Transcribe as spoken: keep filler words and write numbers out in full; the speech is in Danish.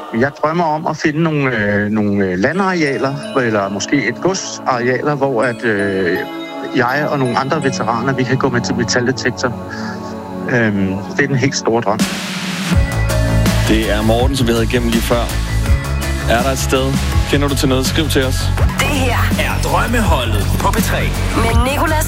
Jeg drømmer om at finde nogle, øh, nogle landarealer, eller måske et godsarealer, hvor at, øh, jeg og nogle andre veteraner, vi kan gå med til metaldetektor. Øhm, det er den helt store drøm. Det er Morten, som vi havde igennem lige før. Er der et sted? Kender du til noget? Skriv til os. Det her er Drømmeholdet på P tre. Med Nicolas